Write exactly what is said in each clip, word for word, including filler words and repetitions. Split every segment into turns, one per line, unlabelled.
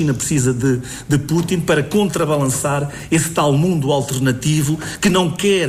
China precisa de, de Putin para contrabalançar esse tal mundo alternativo que não quer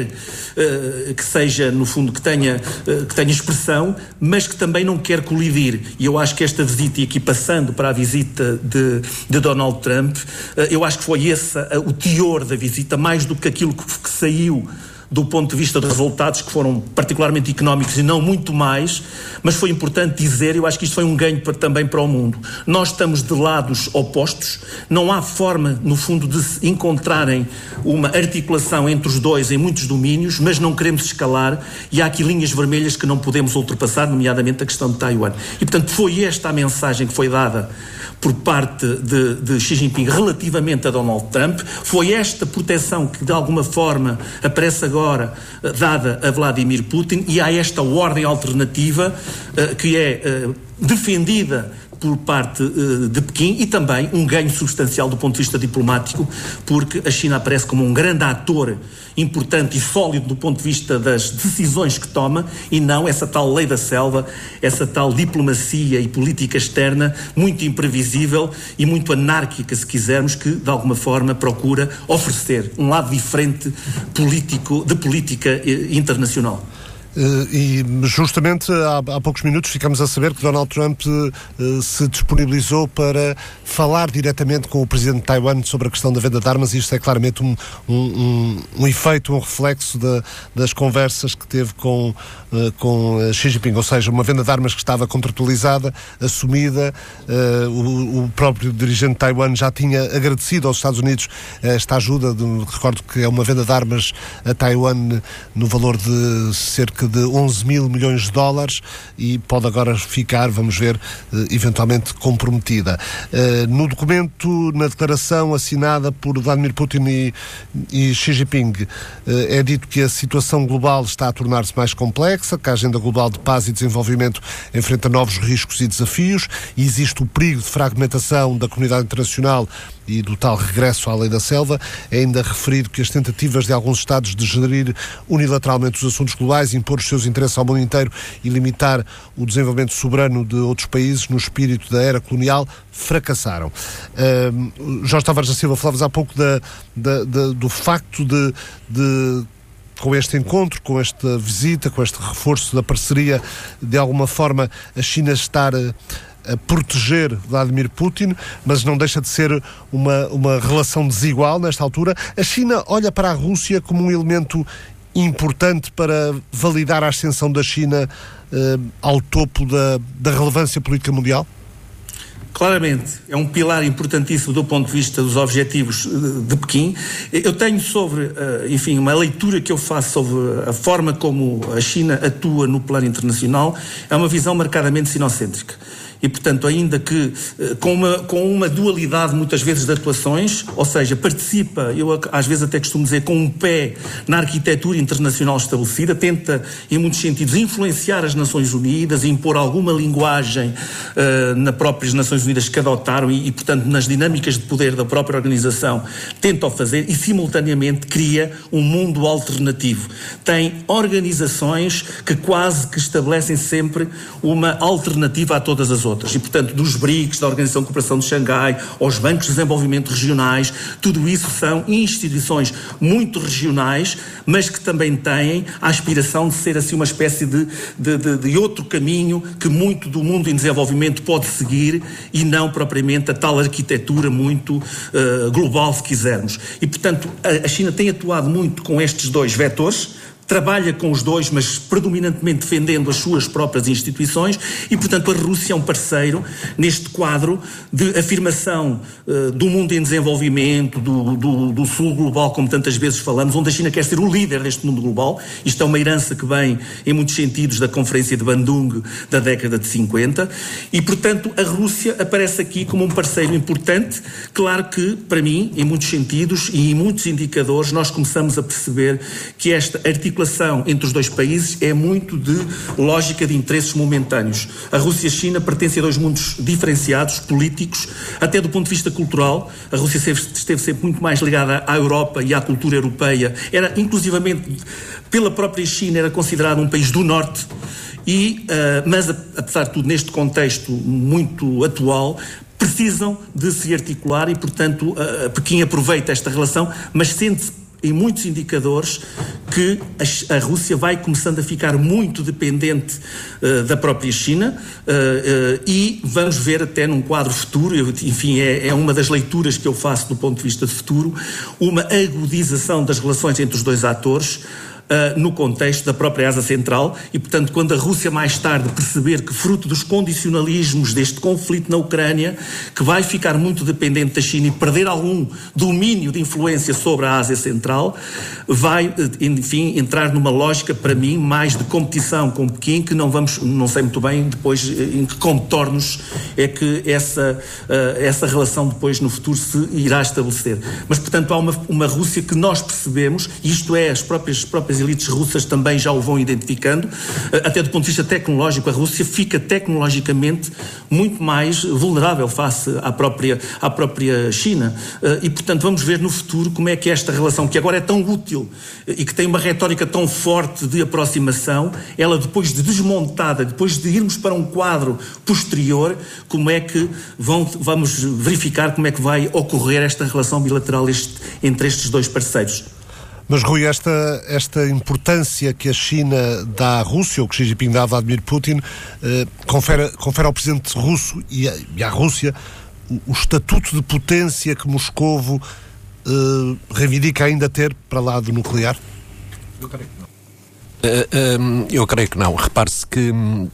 uh, que seja, no fundo, que tenha, uh, que tenha expressão, mas que também não quer colidir. E eu acho que esta visita, e aqui passando para a visita de, de Donald Trump, uh, eu acho que foi esse uh, o teor da visita, mais do que aquilo que, que saiu do ponto de vista de resultados que foram particularmente económicos e não muito mais, mas foi importante dizer, eu acho que isto foi um ganho para, também para o mundo. Nós estamos de lados opostos, não há forma, no fundo, de se encontrarem uma articulação entre os dois em muitos domínios, mas não queremos escalar e há aqui linhas vermelhas que não podemos ultrapassar, nomeadamente a questão de Taiwan. E, portanto, foi esta a mensagem que foi dada por parte de, de Xi Jinping relativamente a Donald Trump, foi esta proteção que de alguma forma aparece agora uh, dada a Vladimir Putin, e há esta ordem alternativa uh, que é uh, defendida por parte uh, de Pequim, e também um ganho substancial do ponto de vista diplomático, porque a China aparece como um grande ator importante e sólido do ponto de vista das decisões que toma, e não essa tal lei da selva, essa tal diplomacia e política externa muito imprevisível e muito anárquica, se quisermos, que de alguma forma procura oferecer um lado diferente político, de política eh, internacional.
Uh, e justamente há, há poucos minutos ficamos a saber que Donald Trump uh, se disponibilizou para falar diretamente com o presidente de Taiwan sobre a questão da venda de armas, e isto é claramente um, um, um, um efeito, um reflexo da, das conversas que teve com, uh, com Xi Jinping, ou seja, uma venda de armas que estava contratualizada, assumida. Uh, o, o próprio dirigente de Taiwan já tinha agradecido aos Estados Unidos esta ajuda, de, recordo que é uma venda de armas a Taiwan no valor de cerca de onze mil milhões de dólares, e pode agora ficar, vamos ver, eventualmente comprometida. No documento, na declaração assinada por Vladimir Putin e, e Xi Jinping, é dito que a situação global está a tornar-se mais complexa, que a agenda global de paz e desenvolvimento enfrenta novos riscos e desafios, e existe o perigo de fragmentação da comunidade internacional e do tal regresso à lei da selva. É ainda referido que as tentativas de alguns Estados de gerir unilateralmente os assuntos globais, impor os seus interesses ao mundo inteiro e limitar o desenvolvimento soberano de outros países no espírito da era colonial, fracassaram. Uh, Jorge Tavares da Silva, falavas há pouco da, da, da, do facto de, de com este encontro, com esta visita, com este reforço da parceria, de alguma forma a China estar a a proteger Vladimir Putin, mas não deixa de ser uma, uma relação desigual nesta altura. A China olha para a Rússia como um elemento importante para validar a ascensão da China eh, ao topo da, da relevância política mundial?
Claramente, é um pilar importantíssimo do ponto de vista dos objetivos de Pequim. Eu tenho sobre, enfim, uma leitura que eu faço sobre a forma como a China atua no plano internacional, é uma visão marcadamente sinocêntrica. E, portanto, ainda que com uma, com uma dualidade muitas vezes de atuações, ou seja, participa, eu às vezes até costumo dizer, com um pé na arquitetura internacional estabelecida, tenta, em muitos sentidos, influenciar as Nações Unidas, impor alguma linguagem uh, nas próprias Nações Unidas que adotaram e, e, portanto, nas dinâmicas de poder da própria organização, tenta o fazer e, simultaneamente, cria um mundo alternativo. Tem organizações que quase que estabelecem sempre uma alternativa a todas as outras. E, portanto, dos BRICS, da Organização de Cooperação de Xangai, aos bancos de desenvolvimento regionais, tudo isso são instituições muito regionais, mas que também têm a aspiração de ser assim uma espécie de, de, de, de outro caminho que muito do mundo em desenvolvimento pode seguir, e não propriamente a tal arquitetura muito uh, global, se quisermos. E, portanto, a, a China tem atuado muito com estes dois vetores, trabalha com os dois, mas predominantemente defendendo as suas próprias instituições, e, portanto, a Rússia é um parceiro neste quadro de afirmação uh, do mundo em desenvolvimento, do, do, do sul global, como tantas vezes falamos, onde a China quer ser o líder deste mundo global. Isto é uma herança que vem, em muitos sentidos, da Conferência de Bandung da década de cinquenta, e, portanto, a Rússia aparece aqui como um parceiro importante. Claro que, para mim, em muitos sentidos e em muitos indicadores, nós começamos a perceber que esta articulação entre os dois países é muito de lógica de interesses momentâneos. A Rússia e a China pertencem a dois mundos diferenciados, políticos, até do ponto de vista cultural. A Rússia esteve sempre muito mais ligada à Europa e à cultura europeia. Era, inclusivamente, pela própria China, era considerado um país do Norte. E, uh, mas, apesar de tudo, neste contexto muito atual, precisam de se articular e, portanto, uh, Pequim aproveita esta relação, mas sente-se em muitos indicadores que a, a Rússia vai começando a ficar muito dependente uh, da própria China uh, uh, e vamos ver até num quadro futuro, eu, enfim, é, é uma das leituras que eu faço do ponto de vista de futuro, uma agudização das relações entre os dois atores, Uh, no contexto da própria Ásia Central e, portanto, quando a Rússia mais tarde perceber que, fruto dos condicionalismos deste conflito na Ucrânia, que vai ficar muito dependente da China e perder algum domínio de influência sobre a Ásia Central, vai, enfim, entrar numa lógica, para mim, mais de competição com Pequim, que não vamos, não sei muito bem depois em que contornos é que essa, uh, essa relação depois no futuro se irá estabelecer. Mas, portanto, há uma, uma Rússia que nós percebemos, e isto é, as próprias, as próprias elites russas também já o vão identificando, até do ponto de vista tecnológico, a Rússia fica tecnologicamente muito mais vulnerável face à própria, à própria China. E, portanto, vamos ver no futuro como é que esta relação, que agora é tão útil e que tem uma retórica tão forte de aproximação, ela depois de desmontada, depois de irmos para um quadro posterior, como é que vão, vamos verificar como é que vai ocorrer esta relação bilateral este, entre estes dois parceiros.
Mas, Rui, esta, esta importância que a China dá à Rússia, ou que Xi Jinping dá a Vladimir Putin, eh, confere, confere ao presidente russo e, a, e à Rússia o, o estatuto de potência que Moscovo eh, reivindica ainda ter para lá do nuclear?
Eu creio que não. Uh, um, eu creio que não. Repare-se que...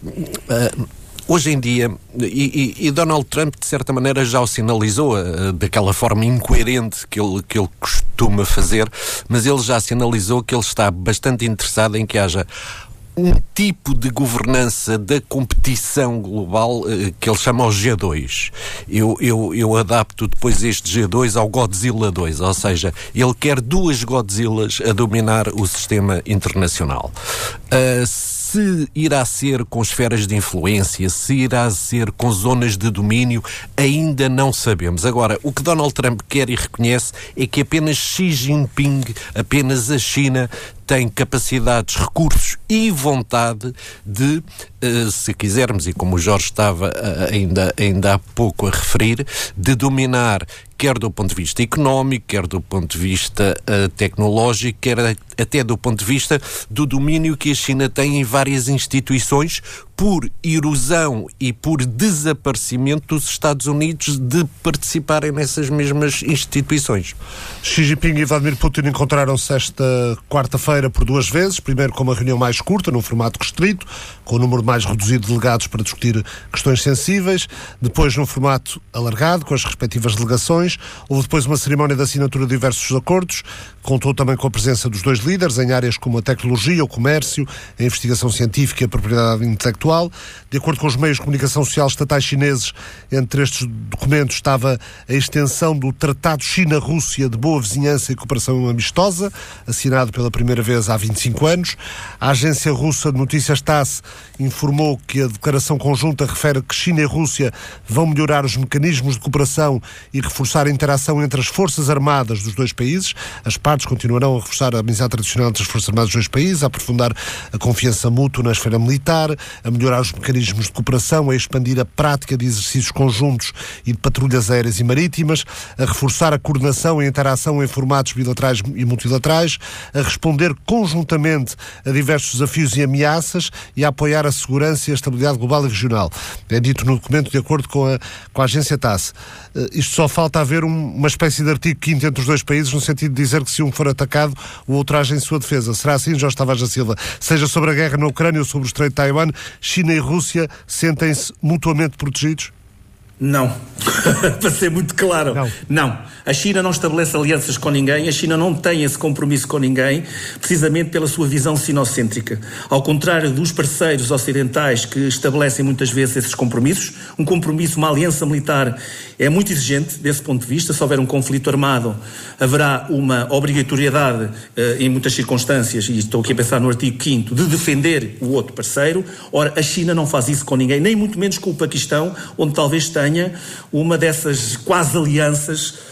Uh, Hoje em dia, e, e, e Donald Trump, de certa maneira, já o sinalizou uh, daquela forma incoerente que ele, que ele costuma fazer, mas ele já sinalizou que ele está bastante interessado em que haja um tipo de governança da competição global uh, que ele chama o G dois. Eu, eu, eu adapto depois este G dois ao Godzilla dois, ou seja, ele quer duas Godzillas a dominar o sistema internacional. Uh, Se irá ser com esferas de influência, se irá ser com zonas de domínio, ainda não sabemos. Agora, o que Donald Trump quer e reconhece é que apenas Xi Jinping, apenas a China, tem capacidades, recursos e vontade de, uh, se quisermos, e como o Jorge estava uh, ainda, ainda há pouco a referir, de dominar, quer do ponto de vista económico, quer do ponto de vista uh, tecnológico, quer até do ponto de vista do domínio que a China tem em várias instituições, por erosão e por desaparecimento dos Estados Unidos de participarem nessas mesmas instituições.
Xi Jinping e Vladimir Putin encontraram-se esta quarta-feira por duas vezes, primeiro com uma reunião mais curta, num formato restrito, com um número mais reduzido de delegados para discutir questões sensíveis, depois num formato alargado, com as respectivas delegações, houve depois uma cerimónia de assinatura de diversos acordos, contou também com a presença dos dois líderes em áreas como a tecnologia, o comércio, a investigação científica e a propriedade intelectual. De acordo com os meios de comunicação social estatais chineses, entre estes documentos estava a extensão do Tratado China-Rússia de Boa Vizinhança e Cooperação Amistosa, assinado pela primeira vez há vinte e cinco anos. A agência russa de notícias TASS informou que a declaração conjunta refere que China e Rússia vão melhorar os mecanismos de cooperação e reforçar a interação entre as forças armadas dos dois países. As partes continuarão a reforçar a amizade tradicional entre as forças armadas dos dois países, a aprofundar a confiança mútua na esfera militar, a melhorar os mecanismos de cooperação, a expandir a prática de exercícios conjuntos e de patrulhas aéreas e marítimas, a reforçar a coordenação e a interação em formatos bilaterais e multilaterais, a responder conjuntamente a diversos desafios e ameaças e a apoiar a segurança e a estabilidade global e regional. É dito no documento de acordo com a, com a agência TASS. Uh, isto só falta haver um, uma espécie de artigo quinto entre os dois países, no sentido de dizer que se um for atacado, o outro age em sua defesa. Será assim, Jorge Tavares da Silva? Seja sobre a guerra na Ucrânia ou sobre o Estreito de Taiwan, China e Rússia sentem-se mutuamente protegidos?
Não. Para ser muito claro.
Não.
Não. A China não estabelece alianças com ninguém, a China não tem esse compromisso com ninguém, precisamente pela sua visão sinocêntrica. Ao contrário dos parceiros ocidentais que estabelecem muitas vezes esses compromissos, um compromisso, uma aliança militar é muito exigente desse ponto de vista. Se houver um conflito armado, haverá uma obrigatoriedade, em muitas circunstâncias, e estou aqui a pensar no artigo quinto, de defender o outro parceiro. Ora, a China não faz isso com ninguém, nem muito menos com o Paquistão, onde talvez tenha uma dessas quase alianças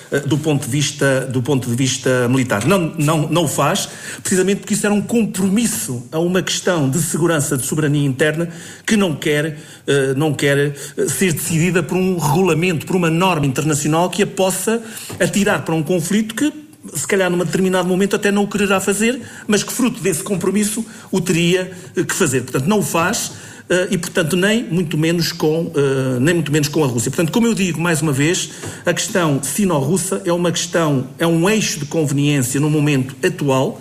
do ponto de vista, do ponto de vista militar. Não, não, não o faz, precisamente porque isso era um compromisso a uma questão de segurança, de soberania interna, que não quer, não quer ser decidida por um regulamento, por uma norma internacional que a possa atirar para um conflito que, se calhar num determinado momento até não o quererá fazer, mas que fruto desse compromisso o teria que fazer. Portanto, não o faz. Uh, e, portanto, nem muito, menos com, uh, nem muito menos com a Rússia. Portanto, como eu digo, mais uma vez, a questão sino-russa é uma questão, é um eixo de conveniência no momento atual.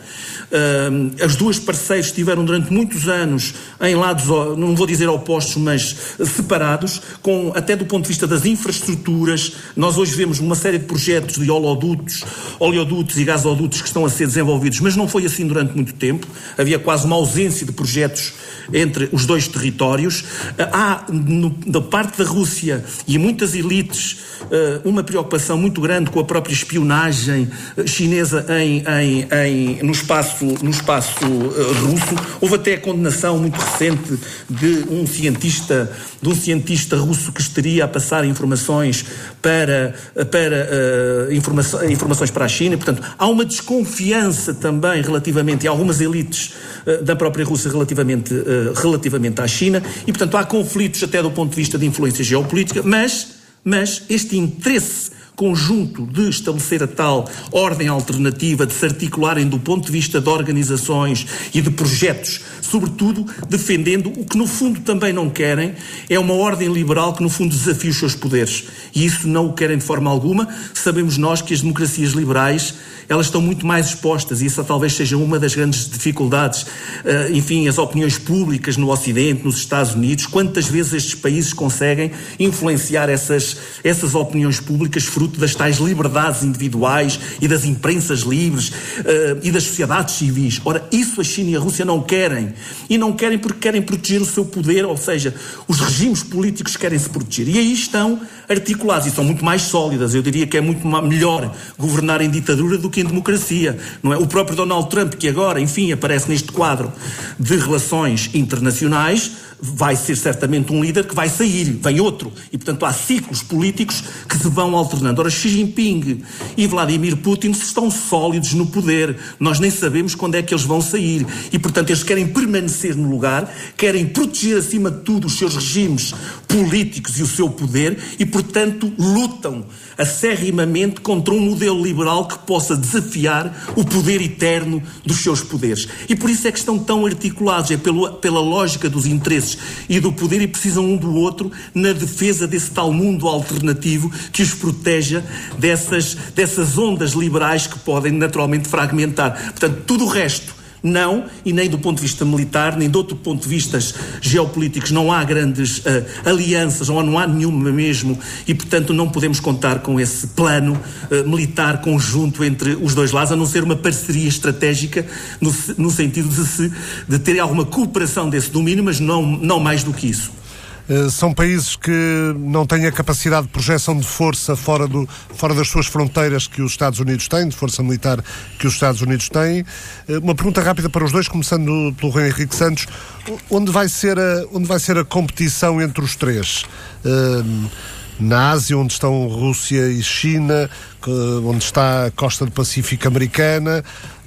Uh, as duas parceiros estiveram durante muitos anos em lados, não vou dizer opostos, mas separados, com, até do ponto de vista das infraestruturas. Nós hoje vemos uma série de projetos de oleodutos, oleodutos e gasodutos que estão a ser desenvolvidos, mas não foi assim durante muito tempo. Havia quase uma ausência de projetos entre os dois territórios. Há, no, da parte da Rússia e muitas elites, uma preocupação muito grande com a própria espionagem chinesa em, em, em, no espaço, no espaço russo. Houve até a condenação muito recente de um cientista, de um cientista russo que estaria a passar informações para, para uh, informação, informações para a China. Portanto, há uma desconfiança também relativamente, e algumas elites uh, da própria Rússia relativamente uh, relativamente à China, e portanto há conflitos até do ponto de vista de influência geopolítica, mas, mas este interesse conjunto de estabelecer a tal ordem alternativa, de se articularem do ponto de vista de organizações e de projetos, sobretudo defendendo o que no fundo também não querem, é uma ordem liberal que no fundo desafia os seus poderes, e isso não o querem de forma alguma. Sabemos nós que as democracias liberais, elas estão muito mais expostas, e isso talvez seja uma das grandes dificuldades. Uh, enfim, as opiniões públicas no Ocidente, nos Estados Unidos, quantas vezes estes países conseguem influenciar essas, essas opiniões públicas fruto das tais liberdades individuais e das imprensas livres uh, e das sociedades civis. Ora, isso a China e a Rússia não querem, e não querem porque querem proteger o seu poder, ou seja, os regimes políticos querem se proteger, e aí estão articulados, e são muito mais sólidas. Eu diria que é muito melhor governar em ditadura do que em democracia, não é? O próprio Donald Trump, que agora, enfim, aparece neste quadro de relações internacionais, vai ser certamente um líder que vai sair, vem outro, e portanto há ciclos políticos que se vão alternando. Ora, Xi Jinping e Vladimir Putin estão sólidos no poder, nós nem sabemos quando é que eles vão sair, e portanto eles querem permanecer no lugar, querem proteger acima de tudo os seus regimes políticos e o seu poder, e portanto lutam acerrimamente contra um modelo liberal que possa desafiar o poder eterno dos seus poderes. E por isso é que estão tão articulados, é pelo, pela lógica dos interesses e do poder, e precisam um do outro na defesa desse tal mundo alternativo que os proteja dessas, dessas ondas liberais que podem naturalmente fragmentar. Portanto, tudo o resto não, e nem do ponto de vista militar, nem de outro ponto de vista geopolíticos, não há grandes uh, alianças, ou não há nenhuma mesmo, e portanto não podemos contar com esse plano uh, militar conjunto entre os dois lados, a não ser uma parceria estratégica no, no sentido de, se, de ter alguma cooperação desse domínio, mas não, não mais do que isso.
São países que não têm a capacidade de projeção de força fora, do, fora das suas fronteiras que os Estados Unidos têm, de força militar que os Estados Unidos têm. Uma pergunta rápida para os dois, começando pelo Rui Henrique Santos. Onde vai ser a, onde vai ser a competição entre os três? Uh, na Ásia, onde estão Rússia e China, onde está a costa do Pacífico americana,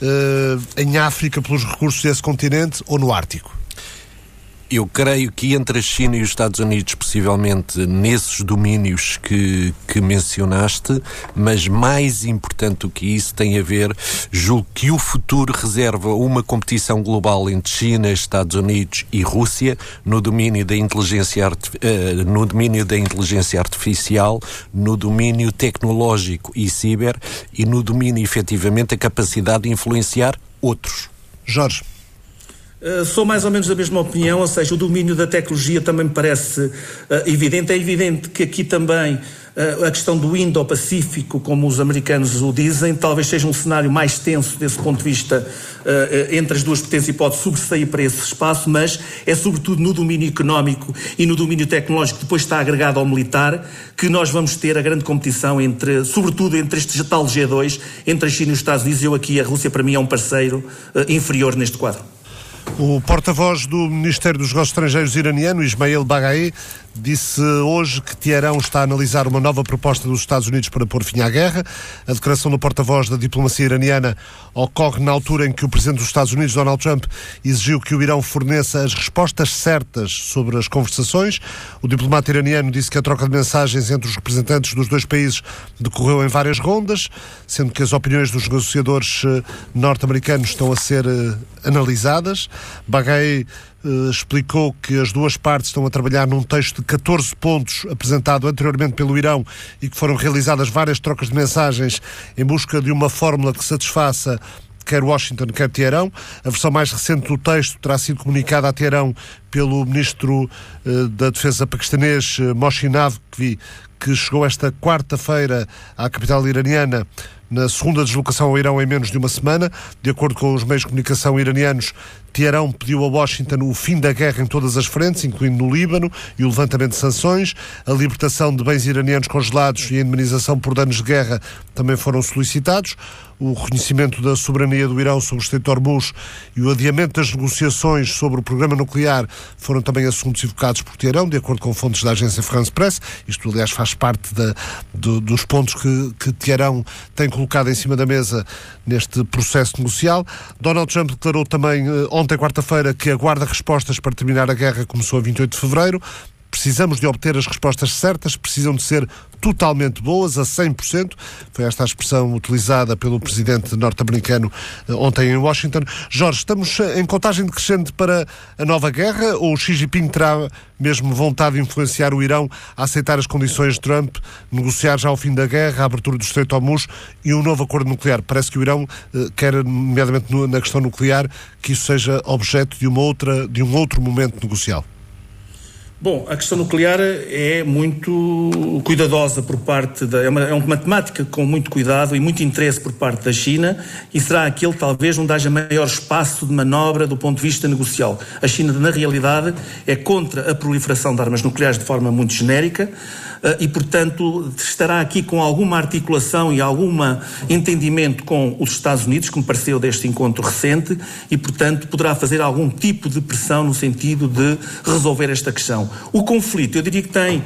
uh, em África pelos recursos desse continente, ou no Ártico?
Eu creio que entre a China e os Estados Unidos, possivelmente nesses domínios que, que mencionaste, mas mais importante do que isso tem a ver, julgo que o futuro reserva uma competição global entre China, Estados Unidos e Rússia no domínio da inteligência, uh, no domínio da inteligência artificial, no domínio tecnológico e ciber, e no domínio, efetivamente, da capacidade de influenciar outros.
Jorge.
Uh, sou mais ou menos da mesma opinião, ou seja, o domínio da tecnologia também me parece uh, evidente. É evidente que aqui também uh, a questão do Indo-Pacífico, como os americanos o dizem, talvez seja um cenário mais tenso desse ponto de vista uh, entre as duas potências, e pode sobressair para esse espaço, mas é sobretudo no domínio económico e no domínio tecnológico, que depois está agregado ao militar, que nós vamos ter a grande competição, entre, sobretudo entre este tal G dois, entre a China e os Estados Unidos. Eu aqui, a Rússia para mim é um parceiro uh, inferior neste quadro.
O porta-voz do Ministério dos Negócios Estrangeiros iraniano, Ismail Baghai, disse hoje que Teherão está a analisar uma nova proposta dos Estados Unidos para pôr fim à guerra. A declaração do porta-voz da diplomacia iraniana ocorre na altura em que o presidente dos Estados Unidos, Donald Trump, exigiu que o Irão forneça as respostas certas sobre as conversações. O diplomata iraniano disse que a troca de mensagens entre os representantes dos dois países decorreu em várias rondas, sendo que as opiniões dos negociadores eh, norte-americanos estão a ser eh, analisadas. Baghei Uh, explicou que as duas partes estão a trabalhar num texto de catorze pontos apresentado anteriormente pelo Irão e que foram realizadas várias trocas de mensagens em busca de uma fórmula que satisfaça quer Washington, quer Teherão. A versão mais recente do texto terá sido comunicada a Teherão pelo ministro uh, da Defesa paquistanês, uh, Mohsin Naqvi, que chegou esta quarta-feira à capital iraniana na segunda deslocação ao Irão em menos de uma semana. De acordo com os meios de comunicação iranianos, Teherão pediu a Washington o fim da guerra em todas as frentes, incluindo no Líbano, e o levantamento de sanções. A libertação de bens iranianos congelados e a indemnização por danos de guerra também foram solicitados. O reconhecimento da soberania do Irão sobre o Estreito de Hormuz e o adiamento das negociações sobre o programa nuclear foram também assuntos evocados por Teherão, de acordo com fontes da agência France Press. Isto, aliás, faz parte da, do, dos pontos que, que Teherão tem colocado em cima da mesa neste processo negocial. Donald Trump declarou também ontem, quarta-feira, que aguarda respostas para terminar a guerra que começou a vinte e oito de fevereiro. Precisamos de obter as respostas certas, precisam de ser totalmente boas, a cem por cento. Foi esta a expressão utilizada pelo presidente norte-americano ontem em Washington. Jorge, estamos em contagem decrescente para a nova guerra ou Xi Jinping terá mesmo vontade de influenciar o Irão a aceitar as condições de Trump, negociar já o fim da guerra, a abertura do Estreito de Hormuz e um novo acordo nuclear? Parece que o Irão eh, quer, nomeadamente na questão nuclear, que isso seja objeto de, uma outra, de um outro momento negocial.
Bom, a questão nuclear é muito cuidadosa por parte da... É uma, é uma temática com muito cuidado e muito interesse por parte da China e será aquele, talvez, onde haja maior espaço de manobra do ponto de vista negocial. A China, na realidade, é contra a proliferação de armas nucleares de forma muito genérica e, portanto, estará aqui com alguma articulação e algum entendimento com os Estados Unidos, que me pareceu deste encontro recente, e, portanto, poderá fazer algum tipo de pressão no sentido de resolver esta questão. O conflito, eu diria que tem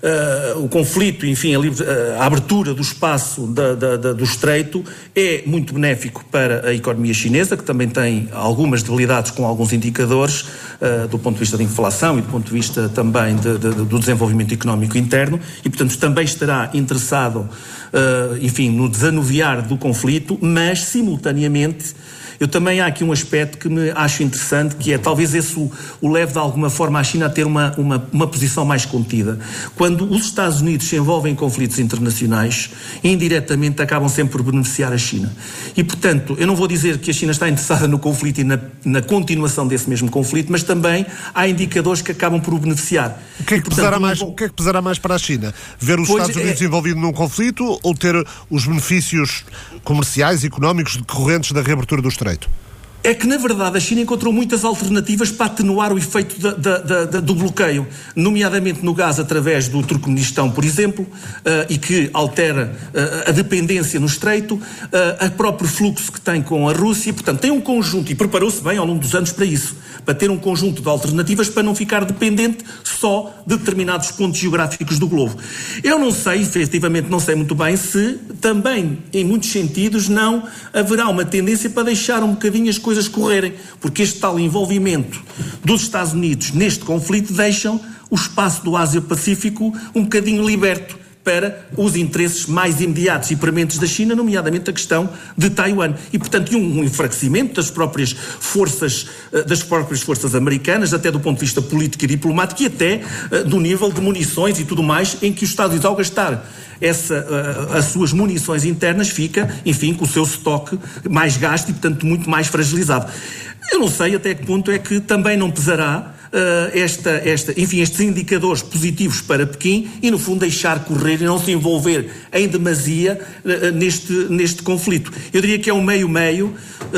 uh, o conflito, enfim, a, livre, uh, a abertura do espaço da, da, da, do Estreito é muito benéfico para a economia chinesa, que também tem algumas debilidades com alguns indicadores uh, do ponto de vista da inflação e do ponto de vista também de, de, do desenvolvimento económico interno e, portanto, também estará interessado, uh, enfim, no desanuviar do conflito, mas, simultaneamente, eu também há aqui um aspecto que me acho interessante, que é talvez esse o, o leve de alguma forma a China a ter uma, uma, uma posição mais contida. Quando os Estados Unidos se envolvem em conflitos internacionais, indiretamente acabam sempre por beneficiar a China. E, portanto, eu não vou dizer que a China está interessada no conflito e na, na continuação desse mesmo conflito, mas também há indicadores que acabam por o beneficiar.
O que é que,
e, portanto,
pesará, mais,
vou...
o que é que pesará mais para a China? Ver os
pois
Estados Unidos
é...
envolvidos num conflito ou ter os benefícios comerciais e económicos decorrentes da reabertura do Estreito?
É que, na verdade, a China encontrou muitas alternativas para atenuar o efeito da, da, da, do bloqueio, nomeadamente no gás através do Turcomenistão, por exemplo, uh, e que altera uh, a dependência no Estreito, uh, a próprio fluxo que tem com a Rússia. Portanto, tem um conjunto, e preparou-se bem ao longo dos anos para isso, para ter um conjunto de alternativas para não ficar dependente só de determinados pontos geográficos do globo. Eu não sei, efetivamente não sei muito bem, se também, em muitos sentidos, não haverá uma tendência para deixar um bocadinho as coisas coisas correrem, porque este tal envolvimento dos Estados Unidos neste conflito deixam o espaço do Ásia-Pacífico um bocadinho liberto para os interesses mais imediatos e prementes da China, nomeadamente a questão de Taiwan. E, portanto, um enfraquecimento das próprias forças, das próprias forças americanas, até do ponto de vista político e diplomático, e até do nível de munições e tudo mais, em que os Estados Unidos, ao gastar essa, as suas munições internas, fica, enfim, com o seu estoque mais gasto e, portanto, muito mais fragilizado. Eu não sei até que ponto é que também não pesará Uh, esta, esta, enfim, estes indicadores positivos para Pequim e, no fundo, deixar correr e não se envolver em demasia uh, neste, neste conflito. Eu diria que é um meio-meio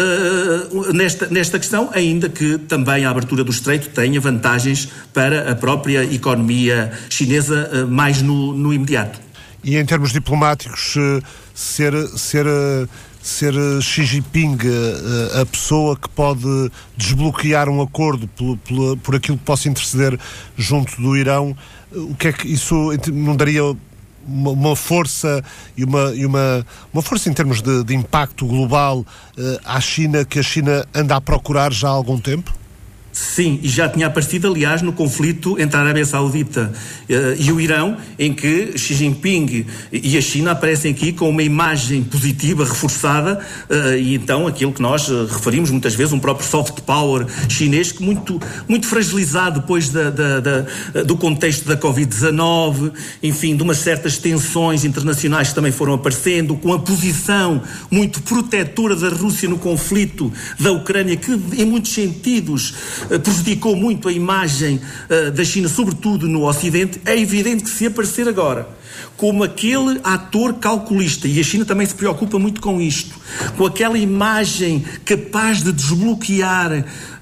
uh, nesta, nesta questão, ainda que também a abertura do Estreito tenha vantagens para a própria economia chinesa uh, mais no, no imediato.
E em termos diplomáticos, uh, ser... ser uh... ser Xi Jinping a, a pessoa que pode desbloquear um acordo por, por, por aquilo que possa interceder junto do Irão, o que é que isso não daria uma, uma força e uma, e uma, uma força em termos de, de impacto global uh, à China, que a China anda a procurar já há algum tempo?
Sim, e já tinha aparecido, aliás, no conflito entre a Arábia Saudita uh, e o Irão, em que Xi Jinping e a China aparecem aqui com uma imagem positiva, reforçada, uh, e então aquilo que nós uh, referimos muitas vezes, um próprio soft power chinês, que muito, muito fragilizado depois da, da, da, do contexto da covid dezanove, enfim, de umas certas tensões internacionais que também foram aparecendo, com a posição muito protetora da Rússia no conflito da Ucrânia, que em muitos sentidos prejudicou muito a imagem uh, da China, sobretudo no Ocidente. É evidente que se aparecer agora como aquele ator calculista, e a China também se preocupa muito com isto, com aquela imagem capaz de desbloquear uh,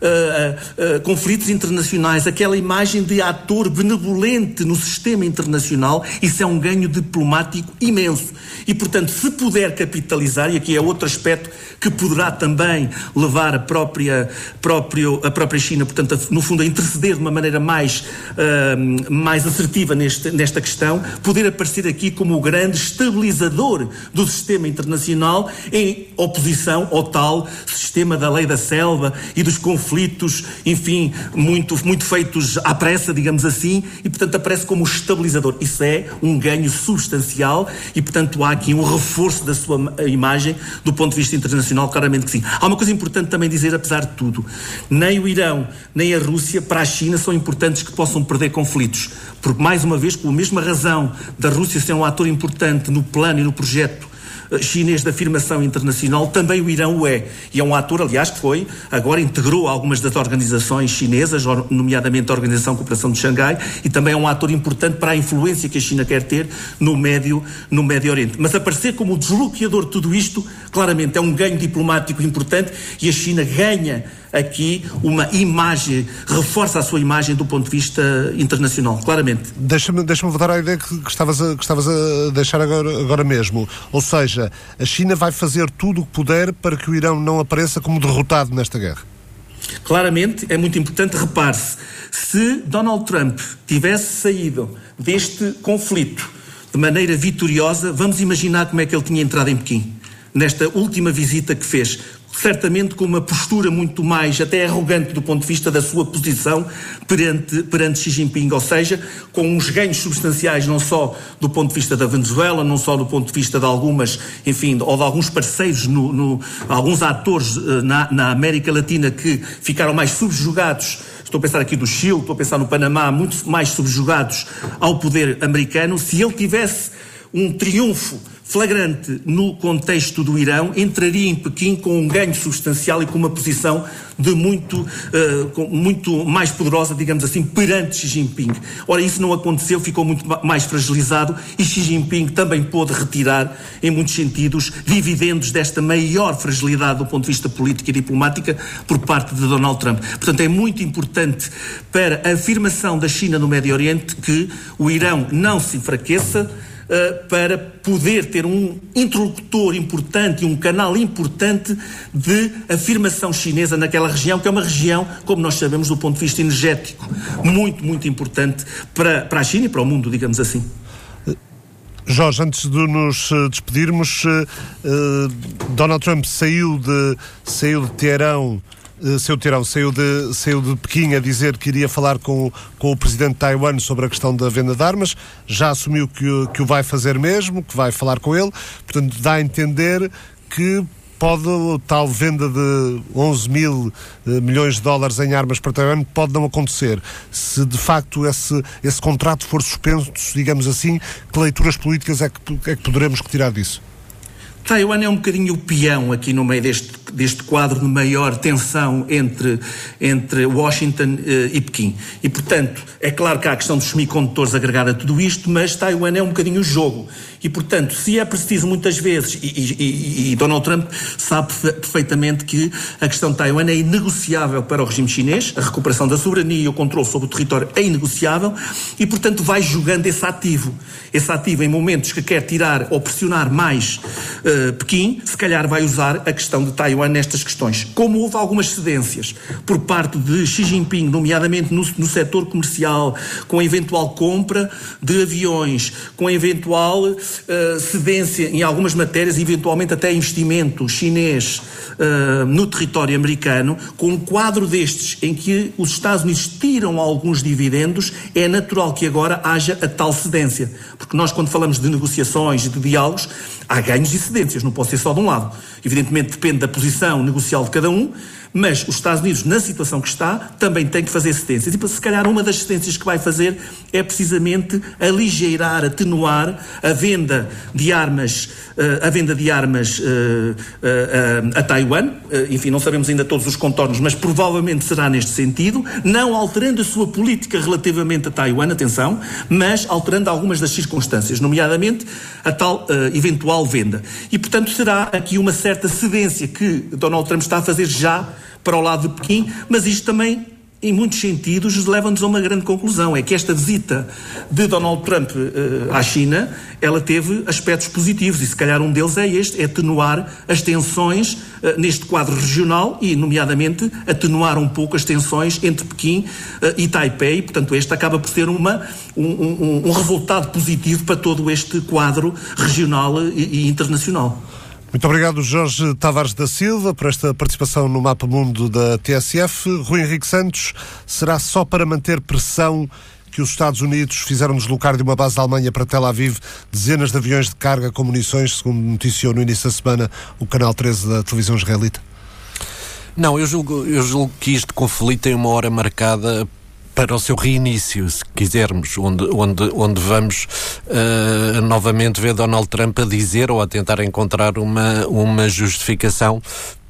uh, uh, conflitos internacionais, aquela imagem de ator benevolente no sistema internacional, isso é um ganho diplomático imenso. E, portanto, se puder capitalizar, e aqui é outro aspecto que poderá também levar a própria, próprio, a própria China, portanto, a, no fundo, a interceder de uma maneira mais, uh, mais assertiva neste, nesta questão, poder aparecer aqui como o grande estabilizador do sistema internacional em oposição ao tal sistema da lei da selva e dos conflitos, enfim, muito, muito feitos à pressa, digamos assim, e, portanto, aparece como estabilizador. Isso é um ganho substancial e, portanto, há aqui um reforço da sua imagem do ponto de vista internacional, claramente que sim. Há uma coisa importante também dizer, apesar de tudo, nem o Irão, nem a Rússia, para a China, são importantes que possam perder conflitos, porque, mais uma vez, pela mesma razão da Rússia ser um ator importante no plano e no projeto chinês de afirmação internacional, também o Irão o é. E é um ator, aliás, que foi, agora integrou algumas das organizações chinesas, nomeadamente a Organização de Cooperação de Xangai, e também é um ator importante para a influência que a China quer ter no Médio, no Médio Oriente. Mas aparecer como o desbloqueador de tudo isto, claramente é um ganho diplomático importante e a China ganha aqui uma imagem, reforça a sua imagem do ponto de vista internacional, claramente.
Deixa-me, deixa-me voltar à ideia que, que, estavas a, que estavas a deixar agora, agora mesmo. Ou seja, a China vai fazer tudo o que puder para que o Irão não apareça como derrotado nesta guerra.
Claramente, é muito importante, repare-se, se Donald Trump tivesse saído deste conflito de maneira vitoriosa, vamos imaginar como é que ele tinha entrado em Pequim, nesta última visita que fez, certamente com uma postura muito mais até arrogante do ponto de vista da sua posição perante, perante Xi Jinping, ou seja, com uns ganhos substanciais não só do ponto de vista da Venezuela, não só do ponto de vista de algumas, enfim, ou de alguns parceiros, no, no, alguns atores na, na América Latina que ficaram mais subjugados. Estou a pensar aqui do Chile, estou a pensar no Panamá, muito mais subjugados ao poder americano. Se ele tivesse um triunfo flagrante no contexto do Irão, entraria em Pequim com um ganho substancial e com uma posição de muito, uh, muito mais poderosa, digamos assim, perante Xi Jinping. Ora, isso não aconteceu, ficou muito mais fragilizado e Xi Jinping também pôde retirar, em muitos sentidos, dividendos desta maior fragilidade do ponto de vista político e diplomática por parte de Donald Trump. Portanto, é muito importante para a afirmação da China no Médio Oriente que o Irão não se enfraqueça, Uh, para poder ter um interlocutor importante e um canal importante de afirmação chinesa naquela região, que é uma região, como nós sabemos, do ponto de vista energético, muito, muito importante para, para a China e para o mundo, digamos assim.
Jorge, antes de nos despedirmos, uh, uh, Donald Trump saiu de, saiu de Teherão, Uh, seu Tirão saiu de, saiu de Pequim a dizer que iria falar com, com o presidente de Taiwan sobre a questão da venda de armas, já assumiu que, que o vai fazer mesmo, que vai falar com ele, portanto dá a entender que pode, tal venda de onze mil uh, milhões de dólares em armas para Taiwan pode não acontecer. Se de facto esse, esse contrato for suspenso, digamos assim, que leituras políticas é que, é que poderemos retirar disso?
Taiwan é um bocadinho o peão aqui no meio deste, deste quadro de maior tensão entre, entre Washington uh, e Pequim. E, portanto, é claro que há a questão dos semicondutores agregada a tudo isto, mas Taiwan é um bocadinho o jogo. E, portanto, se é preciso muitas vezes, e, e, e Donald Trump sabe perfeitamente que a questão de Taiwan é inegociável para o regime chinês, a recuperação da soberania e o controle sobre o território é inegociável, e, portanto, vai jogando esse ativo. Esse ativo, em momentos que quer tirar ou pressionar mais uh, Pequim, se calhar vai usar a questão de Taiwan nestas questões. Como houve algumas cedências por parte de Xi Jinping, nomeadamente no, no setor comercial, com a eventual compra de aviões, com a eventual uh, cedência em algumas matérias, eventualmente até investimento chinês uh, no território americano, com um quadro destes em que os Estados Unidos tiram alguns dividendos, é natural que agora haja a tal cedência. Porque nós, quando falamos de negociações e de diálogos, há ganhos e cedências, não pode ser só de um lado. Evidentemente depende da posição negocial de cada um, mas os Estados Unidos, na situação que está, também tem que fazer cedências. E se calhar uma das cedências que vai fazer é precisamente aligeirar, atenuar a venda de armas, uh, a venda de armas uh, uh, uh, a Taiwan. Uh, enfim, não sabemos ainda todos os contornos, mas provavelmente será neste sentido, não alterando a sua política relativamente a Taiwan, atenção, mas alterando algumas das circunstâncias, nomeadamente a tal uh, eventual venda. E, portanto, será aqui uma certa cedência que Donald Trump está a fazer já para o lado de Pequim, mas isto também, em muitos sentidos, leva-nos a uma grande conclusão, é que esta visita de Donald Trump uh, à China, ela teve aspectos positivos, e se calhar um deles é este, é atenuar as tensões uh, neste quadro regional e, nomeadamente, atenuar um pouco as tensões entre Pequim uh, e Taipei, portanto este acaba por ser uma, um, um, um resultado positivo para todo este quadro regional e, e internacional.
Muito obrigado, Jorge Tavares da Silva, por esta participação no Mapa Mundo da T S F. Rui Henrique Santos, será só para manter pressão que os Estados Unidos fizeram deslocar de uma base da Alemanha para Tel Aviv dezenas de aviões de carga com munições, segundo noticiou no início da semana o Canal treze da televisão israelita?
Não, eu julgo, eu julgo que este conflito tem uma hora marcada para o seu reinício, se quisermos, onde, onde, onde vamos uh, novamente ver Donald Trump a dizer ou a tentar encontrar uma, uma justificação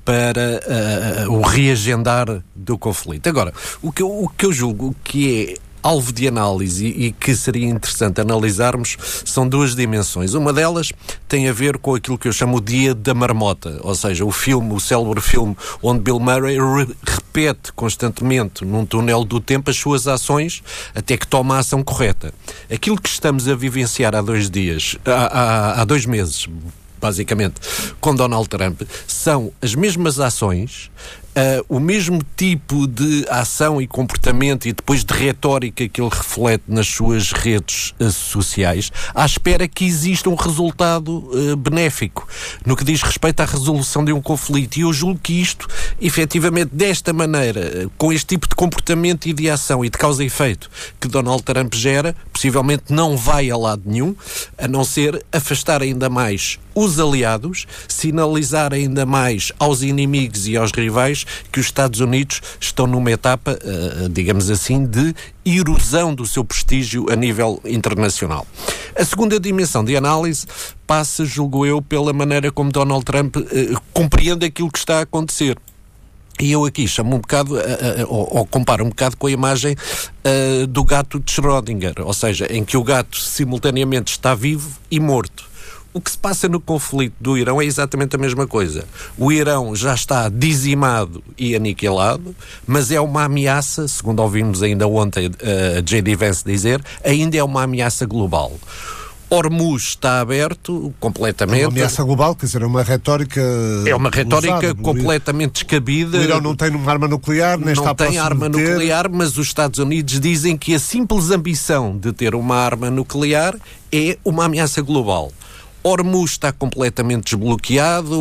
para uh, o reagendar do conflito. Agora, o que eu, o que eu julgo que é alvo de análise e que seria interessante analisarmos são duas dimensões. Uma delas tem a ver com aquilo que eu chamo o Dia da Marmota, ou seja, o filme, o célebre filme onde Bill Murray re- repete constantemente num túnel do tempo as suas ações até que toma a ação correta. Aquilo que estamos a vivenciar há dois dias, há, há, há dois meses, basicamente, com Donald Trump, são as mesmas ações, uh, o mesmo tipo de ação e comportamento e depois de retórica que ele reflete nas suas redes uh, sociais, à espera que exista um resultado uh, benéfico no que diz respeito à resolução de um conflito. E eu julgo que isto, efetivamente, desta maneira, com este tipo de comportamento e de ação e de causa e efeito que Donald Trump gera, possivelmente não vai a lado nenhum, a não ser afastar ainda mais os aliados, sinalizar ainda mais aos inimigos e aos rivais que os Estados Unidos estão numa etapa, uh, digamos assim, de erosão do seu prestígio a nível internacional. A segunda dimensão de análise passa, julgo eu, pela maneira como Donald Trump uh, compreende aquilo que está a acontecer. E eu aqui chamo um bocado, uh, uh, ou, ou comparo um bocado com a imagem uh, do gato de Schrödinger, ou seja, em que o gato simultaneamente está vivo e morto. O que se passa no conflito do Irão é exatamente a mesma coisa. O Irão já está dizimado e aniquilado, mas é uma ameaça, segundo ouvimos ainda ontem a uh, J D Vance dizer, ainda é uma ameaça global. Hormuz está aberto completamente.
É uma ameaça global, quer dizer, é uma retórica...
É uma retórica
usada,
completamente descabida.
O Irão não tem uma arma nuclear, nem
não
está
tem arma
de ter.
nuclear, mas os Estados Unidos dizem que a simples ambição de ter uma arma nuclear é uma ameaça global. Hormuz está completamente desbloqueado,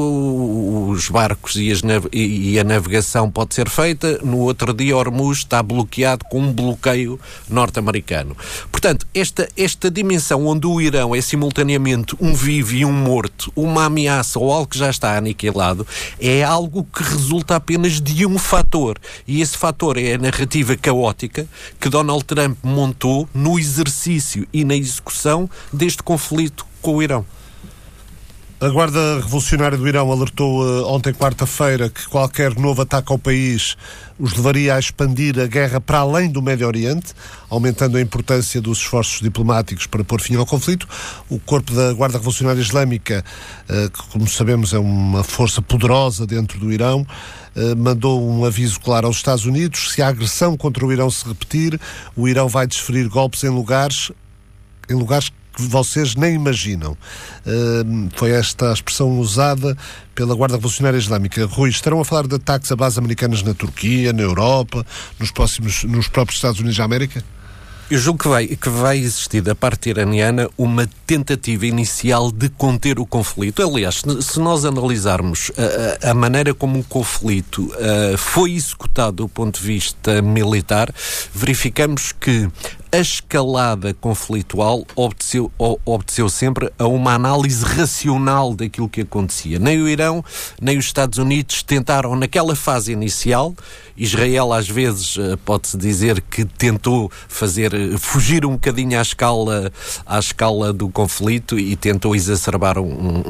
os barcos e, as nav- e a navegação pode ser feita. No outro dia, Hormuz está bloqueado com um bloqueio norte-americano. Portanto, esta, esta dimensão onde o Irão é simultaneamente um vivo e um morto, uma ameaça ou algo que já está aniquilado, é algo que resulta apenas de um fator. E esse fator é a narrativa caótica que Donald Trump montou no exercício e na execução deste conflito com o Irão.
A Guarda Revolucionária do Irão alertou uh, ontem, quarta-feira, que qualquer novo ataque ao país os levaria a expandir a guerra para além do Médio Oriente, aumentando a importância dos esforços diplomáticos para pôr fim ao conflito. O corpo da Guarda Revolucionária Islâmica, uh, que, como sabemos, é uma força poderosa dentro do Irão, uh, mandou um aviso claro aos Estados Unidos: se a agressão contra o Irão se repetir, o Irão vai desferir golpes em lugares, em lugares que vocês nem imaginam. Uh, foi esta a expressão usada pela Guarda Revolucionária Islâmica. Rui, estarão a falar de ataques a bases americanas na Turquia, na Europa, nos, próximos, nos próprios Estados Unidos da América?
Eu julgo que vai, que vai existir da parte iraniana uma tentativa inicial de conter o conflito. Aliás, se nós analisarmos a, a maneira como o conflito uh, foi executado do ponto de vista militar, verificamos que a escalada conflitual obteceu, obteceu sempre a uma análise racional daquilo que acontecia. Nem o Irão, nem os Estados Unidos tentaram, naquela fase inicial. Israel, às vezes, pode-se dizer que tentou fazer, fugir um bocadinho à escala, à escala do conflito e tentou exacerbar um,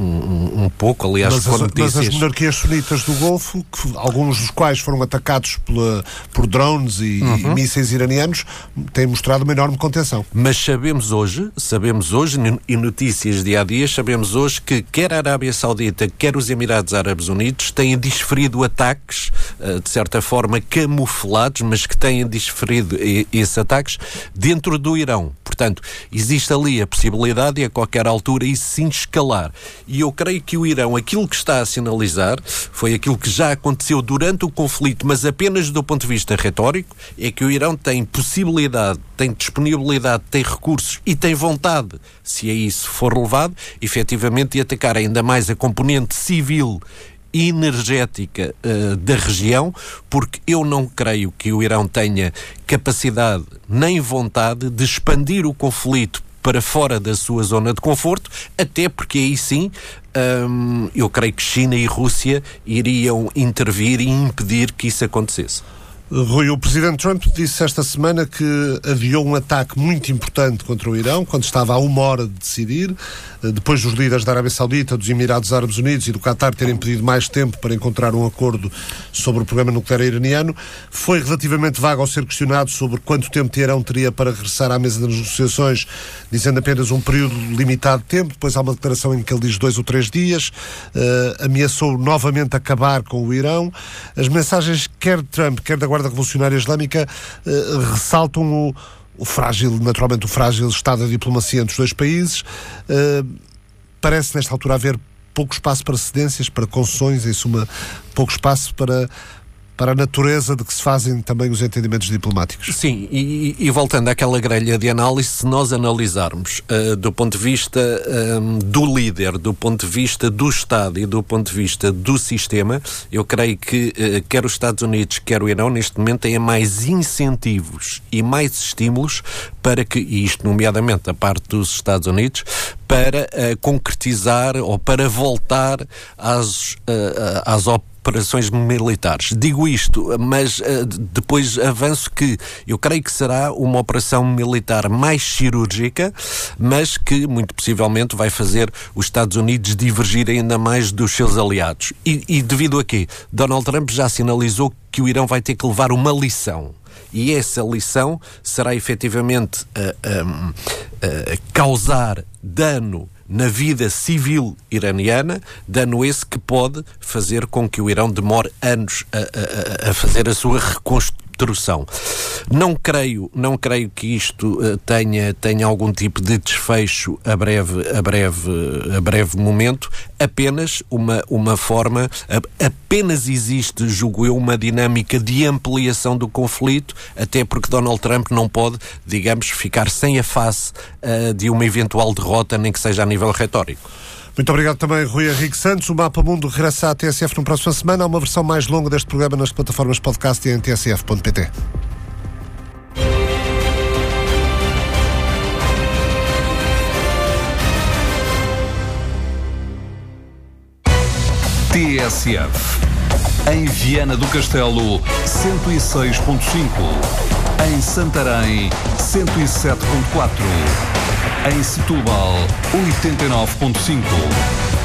um, um pouco. Aliás,
mas, as, notícias... mas as monarquias sunitas do Golfo, que, alguns dos quais foram atacados pela, por drones e, uhum. e mísseis iranianos, têm mostrado uma enorme contenção.
Mas sabemos hoje, sabemos hoje, e notícias dia a dia, sabemos hoje que quer a Arábia Saudita, quer os Emirados Árabes Unidos têm desferido ataques, de certa forma camuflados, mas que têm desferido esses ataques dentro do Irão. Portanto, existe ali a possibilidade de a qualquer altura isso sim escalar. E eu creio que o Irão, aquilo que está a sinalizar, foi aquilo que já aconteceu durante o conflito, mas apenas do ponto de vista retórico, é que o Irão tem possibilidade, tem disponibilidade, tem recursos e tem vontade, se a isso for levado, efetivamente de atacar ainda mais a componente civil energética uh, da região, porque eu não creio que o Irão tenha capacidade nem vontade de expandir o conflito para fora da sua zona de conforto, até porque aí sim um, eu creio que China e Rússia iriam intervir e impedir que isso acontecesse.
Rui, o Presidente Trump disse esta semana que adiou um ataque muito importante contra o Irão, quando estava a uma hora de decidir, depois dos líderes da Arábia Saudita, dos Emirados Árabes Unidos e do Qatar terem pedido mais tempo para encontrar um acordo sobre o programa nuclear iraniano. Foi relativamente vago ao ser questionado sobre quanto tempo o Irão teria para regressar à mesa das negociações, dizendo apenas um período limitado de tempo. Depois há uma declaração em que ele diz dois ou três dias, uh, ameaçou novamente acabar com o Irão. As mensagens quer de Trump, quer da Guarda Revolucionária Islâmica uh, ressaltam o, o frágil, naturalmente o frágil estado da diplomacia entre os dois países. Uh, parece nesta altura haver pouco espaço para cedências, para concessões, em suma, pouco espaço para, para a natureza de que se fazem também os entendimentos diplomáticos.
Sim, e, e voltando àquela grelha de análise, se nós analisarmos uh, do ponto de vista um, do líder, do ponto de vista do Estado e do ponto de vista do sistema, eu creio que uh, quer os Estados Unidos, quer o Irão, neste momento, têm mais incentivos e mais estímulos para que, e isto nomeadamente da parte dos Estados Unidos, para uh, concretizar ou para voltar às, uh, às operações operações militares. Digo isto, mas uh, depois avanço que eu creio que será uma operação militar mais cirúrgica, mas que muito possivelmente vai fazer os Estados Unidos divergir ainda mais dos seus aliados. E, e devido a quê? Donald Trump já sinalizou que o Irão vai ter que levar uma lição. E essa lição será efetivamente uh, um, uh, causar dano na vida civil iraniana, dano esse que pode fazer com que o Irão demore anos a, a, a fazer a sua reconstrução. Não creio, não creio que isto uh, tenha, tenha algum tipo de desfecho a breve, a breve, a breve momento, apenas uma, uma forma, a, apenas existe, julgo eu, uma dinâmica de ampliação do conflito, até porque Donald Trump não pode, digamos, ficar sem a face uh, de uma eventual derrota, nem que seja a nível retórico.
Muito obrigado também, Rui Henrique Santos. O Mapa Mundo regressa à T S F na próxima semana. Há uma versão mais longa deste programa nas plataformas podcast e em t s f ponto p t.
T S F. Em Viana do Castelo, cento e seis ponto cinco. Em Santarém, cento e sete ponto quatro. Em Setúbal, oitenta e nove ponto cinco.